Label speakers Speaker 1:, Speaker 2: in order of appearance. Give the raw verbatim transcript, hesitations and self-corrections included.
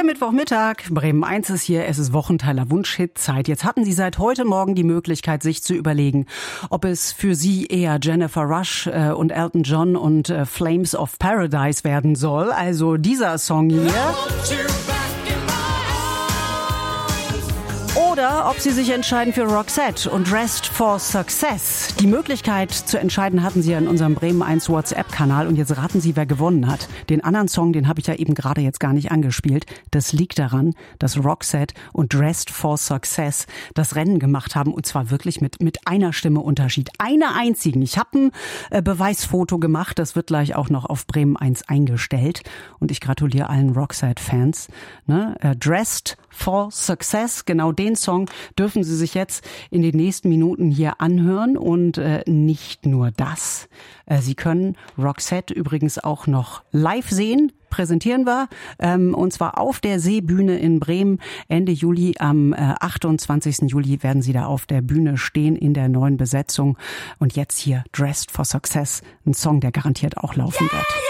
Speaker 1: Der Mittwochmittag, Bremen eins ist hier, es ist Wochenteiler Wunschhitzeit. Jetzt hatten Sie seit heute Morgen die Möglichkeit, sich zu überlegen, ob es für Sie eher Jennifer Rush äh, und Elton John und äh, Flames of Paradise werden soll. Also dieser Song hier. Oder ob Sie sich entscheiden für Roxette und Dressed for Success. Die Möglichkeit zu entscheiden hatten Sie ja in unserem Bremen eins WhatsApp-Kanal. Und jetzt raten Sie, wer gewonnen hat. Den anderen Song, den habe ich ja eben gerade jetzt gar nicht angespielt. Das liegt daran, dass Roxette und Dressed for Success das Rennen gemacht haben. Und zwar wirklich mit, mit einer Stimme Unterschied. Einer einzigen. Ich habe ein äh, Beweisfoto gemacht. Das wird gleich auch noch auf Bremen eins eingestellt. Und ich gratuliere allen Roxette-Fans. Ne? Äh, Dressed for Success, genau den Song dürfen Sie sich jetzt in den nächsten Minuten hier anhören. Und äh, nicht nur das. Äh, Sie können Roxette übrigens auch noch live sehen. Präsentieren wir, ähm, und zwar auf der Seebühne in Bremen. Ende Juli, am äh, achtundzwanzigsten Juli werden Sie da auf der Bühne stehen in der neuen Besetzung. Und jetzt hier Dressed for Success, ein Song, der garantiert auch laufen wird.